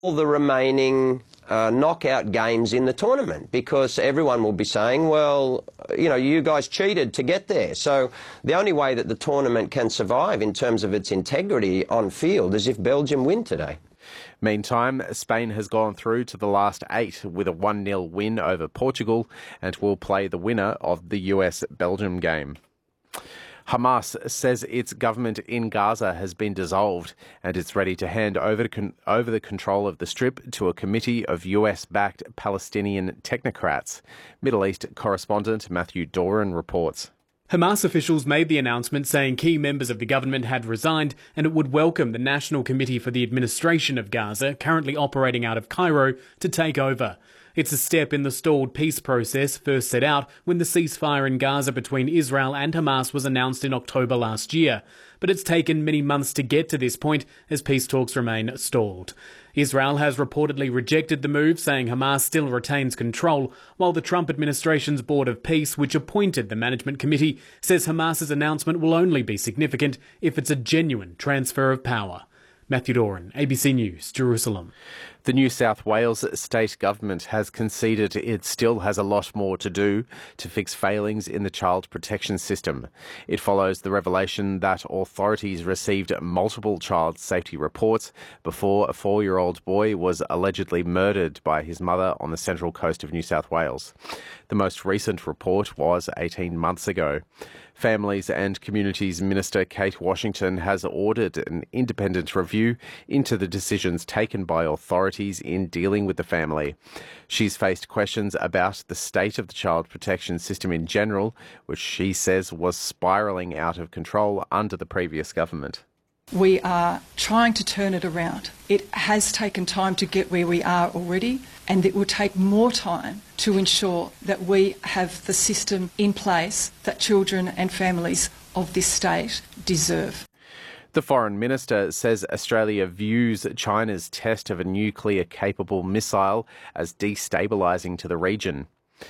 all the remaining knockout games in the tournament, because everyone will be saying, well, you know, you guys cheated to get there. So the only way that the tournament can survive in terms of its integrity on field is if Belgium win today. Meantime, Spain has gone through to the last 8 with a 1-0 win over Portugal and will play the winner of the US-Belgium game. Hamas says its government in Gaza has been dissolved and it's ready to hand over the control of the Strip to a committee of US-backed Palestinian technocrats. Middle East correspondent Matthew Doran reports. Hamas officials made the announcement saying key members of the government had resigned and it would welcome the National Committee for the Administration of Gaza, currently operating out of Cairo, to take over. It's a step in the stalled peace process first set out when the ceasefire in Gaza between Israel and Hamas was announced in October last year. But it's taken many months to get to this point as peace talks remain stalled. Israel has reportedly rejected the move, saying Hamas still retains control, while the Trump administration's Board of Peace, which appointed the management committee, says Hamas's announcement will only be significant if it's a genuine transfer of power. Matthew Doran, ABC News, Jerusalem. The New South Wales state government has conceded it still has a lot more to do to fix failings in the child protection system. It follows the revelation that authorities received multiple child safety reports before a 4-year-old boy was allegedly murdered by his mother on the central coast of New South Wales. The most recent report was 18 months ago. Families and Communities Minister Kate Washington has ordered an independent review into the decisions taken by authorities in dealing with the family. She's faced questions about the state of the child protection system in general, which she says was spiralling out of control under the previous government. We are trying to turn it around. It has taken time to get where we are already, and it will take more time to ensure that we have the system in place that children and families of this state deserve. The Foreign Minister says Australia views China's test of a nuclear-capable missile as destabilising to the region.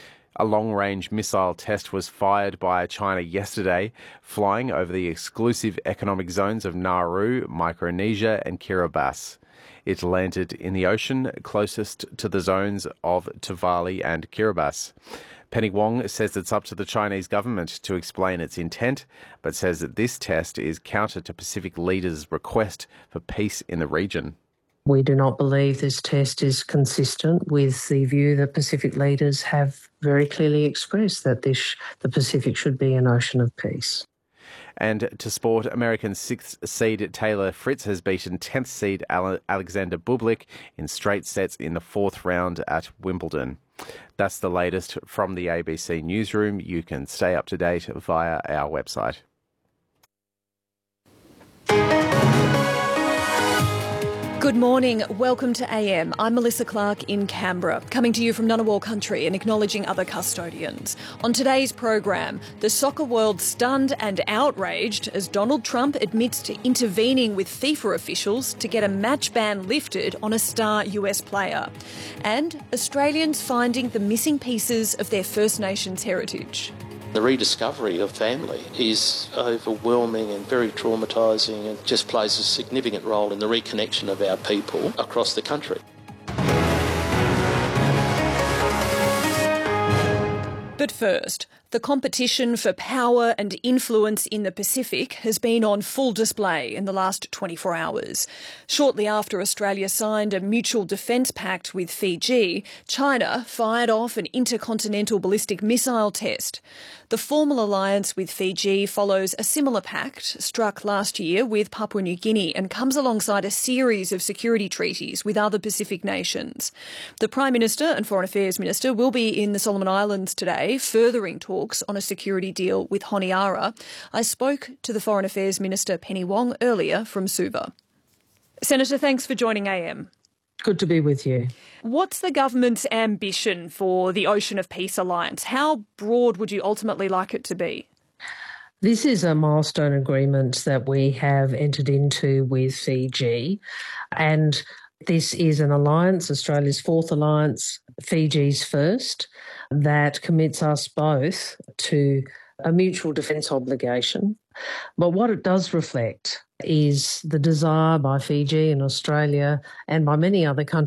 A long-range missile test was fired by China yesterday, flying over the exclusive economic zones of Nauru, Micronesia and Kiribati. It landed in the ocean closest to the zones of Tuvalu and Kiribati. Penny Wong says it's up to the Chinese government to explain its intent, but says that this test is counter to Pacific leaders' request for peace in the region. We do not believe this test is consistent with the view that Pacific leaders have very clearly expressed that the Pacific should be an ocean of peace. And to sport, American 6th seed Taylor Fritz has beaten 10th seed Alexander Bublik in straight sets in the 4th round at Wimbledon. That's the latest from the ABC newsroom. You can stay up to date via our website. Good morning. Welcome to AM. I'm Melissa Clark in Canberra, coming to you from Ngunnawal country and acknowledging other custodians. On today's program, the soccer world stunned and outraged as Donald Trump admits to intervening with FIFA officials to get a match ban lifted on a star US player. And Australians finding the missing pieces of their First Nations heritage. The rediscovery of family is overwhelming and very traumatising and just plays a significant role in the reconnection of our people across the country. But first, the competition for power and influence in the Pacific has been on full display in the last 24 hours. Shortly after Australia signed a mutual defence pact with Fiji, China fired off an intercontinental ballistic missile test. The formal alliance with Fiji follows a similar pact struck last year with Papua New Guinea and comes alongside a series of security treaties with other Pacific nations. The Prime Minister and Foreign Affairs Minister will be in the Solomon Islands today, furthering talks on a security deal with Honiara. I spoke to the Foreign Affairs Minister Penny Wong earlier from Suva. Senator, thanks for joining AM. Good to be with you. What's the government's ambition for the Ocean of Peace Alliance? How broad would you ultimately like it to be? This is a milestone agreement that we have entered into with Fiji, and this is an alliance, Australia's 4th alliance, Fiji's 1st, that commits us both to a mutual defence obligation. But what it does reflect is the desire by Fiji and Australia and by many other countries